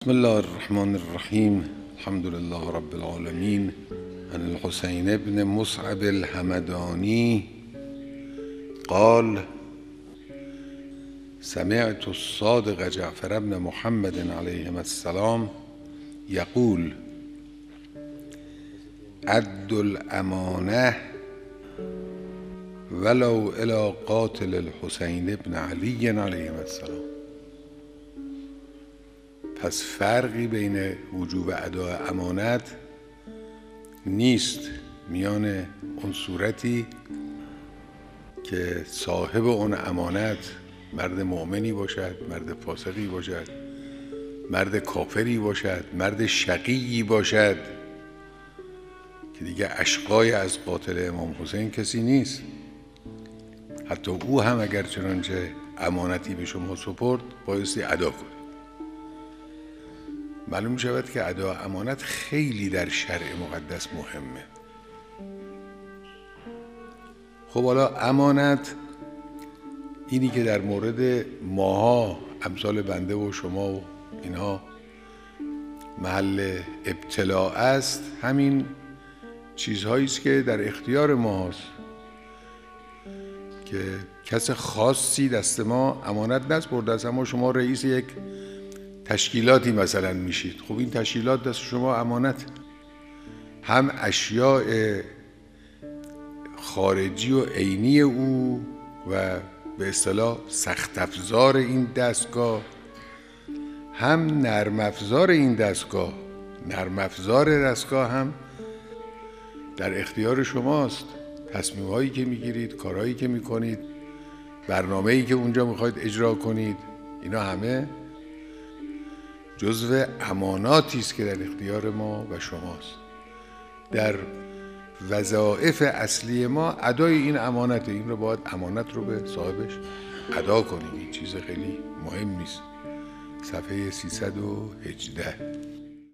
بسم الله الرحمن الرحیم. الحمد لله رب العالمین. عن الحسین بن مصعب الحمدانی قال سمعت الصادق جعفر بن محمد علیه السلام یقول ادوا الامانه ولو الی قاتل الحسین بن علی علیه السلام. پس فرقی بین وجوب ادای امانت نیست میان اون صورتی که صاحب اون امانت مرد مؤمنی باشد، مرد فاسقی باشد، مرد کافری باشد، مرد شقیی باشد که دیگه اشقای از قاتل امام حسین کسی نیست. حتی او هم اگر چنانچه امانتی به شما سپرد بایستی ادا کنید. معلوم شود که ادا امانت خیلی در شرع مقدس مهمه. خب حالا امانت اینی که در مورد ماها امثال بنده و شما و اینها محل ابتلاع است، همین چیزهایی است که در اختیار ما هست که کس خاصی دست ما امانت نسپرده است، اما شما رئیس یک تشکیلاتی مثلا میشید. خب این تشکیلات دست شما امانت، هم اشیاء خارجی و عینی او و به اصطلاح سخت افزار این دستگاه، هم نرم افزار این دستگاه. نرم افزار دستگاه هم در اختیار شماست. تصمیم هایی که میگیرید، کارهایی که میکنید، برنامه‌ای که اونجا میخواید اجرا کنید، اینا همه جزو اماناتی است که در اختیار ما و شماست. در وظایف اصلی ما ادای این امانت، این رو باید امانت رو به صاحبش ادا کنیم. این چیز خیلی مهم نیست. صفحه 318.